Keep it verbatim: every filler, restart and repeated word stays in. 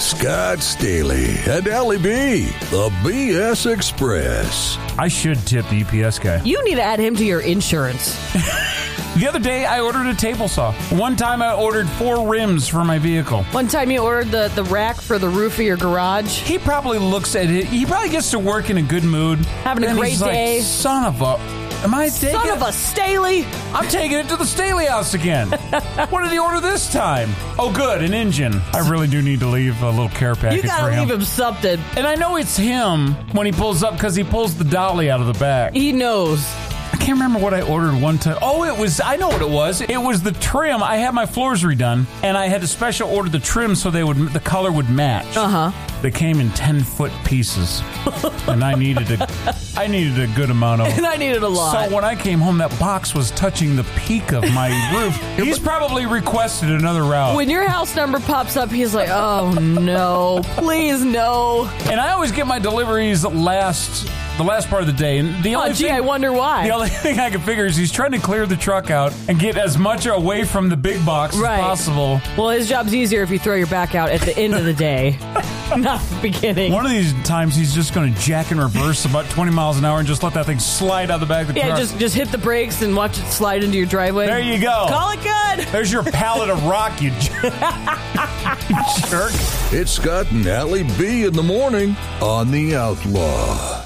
Scott Staley and Allie B, the B S Express. I should tip the U P S guy. You need to add him to your insurance. The other day, I ordered a table saw. One time, I ordered four rims for my vehicle. One time you ordered the, the rack for the roof of your garage. He probably looks at it. He probably gets to work in a good mood. Having a and great he's day. Like, son of a... Am I taking Son of a Staley! I'm taking it to the Staley house again. What did he order this time? Oh, good, an engine. I really do need to leave a little care package You gotta for him. leave him something. And I know it's him when he pulls up because he pulls the dolly out of the back. He knows. I can't remember what I ordered one time. Oh, it was, I know what it was. It was the trim. I had my floors redone, and I had to special order the trim so they would the color would match. Uh-huh. They came in ten-foot pieces, and I needed a, I needed a good amount of them. And I needed a lot. So when I came home, that box was touching the peak of my roof. He's probably requested another route. When your house number pops up, he's like, oh, no. Please, no. And I always get my deliveries last... the last part of the day. And the Oh, only gee, thing, I wonder why. The only thing I can figure is he's trying to clear the truck out and get as much away from the big box Right. as possible. Well, his job's easier if you throw your back out at the end of the day, not the beginning. One of these times he's just going to jack in reverse about twenty miles an hour and just let that thing slide out the back of the Yeah, truck. just just hit the brakes and watch it slide into your driveway. There you go. Call it good. There's your pallet of rock, you jerk. It's Scott and Allie B in the morning on The Outlaw.